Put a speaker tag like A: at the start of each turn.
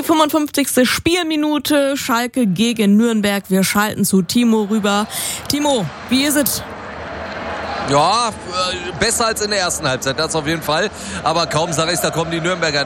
A: die 55. Spielminute. Schalke gegen Nürnberg. Wir schalten zu Timo rüber. Timo, wie ist es?
B: Ja, besser als in der ersten Halbzeit, das auf jeden Fall. Aber kaum sage ich, da kommen die Nürnberger